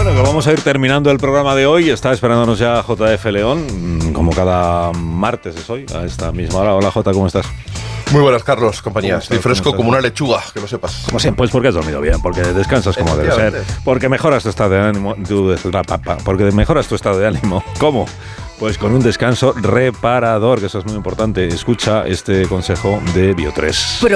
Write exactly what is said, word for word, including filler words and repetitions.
Bueno, que vamos a ir terminando el programa de hoy. Está esperándonos ya J F León, como cada martes es hoy, a esta misma hora. Hola J, ¿cómo estás? Muy buenas, Carlos, compañía. Estoy fresco como una lechuga, que lo sepas. Como siempre, pues porque has dormido bien, porque descansas como debe ser, porque mejoras tu estado de ánimo, tu, porque mejoras tu estado de ánimo. ¿Cómo? Pues con un descanso reparador, que eso es muy importante. Escucha este consejo de Bio tres.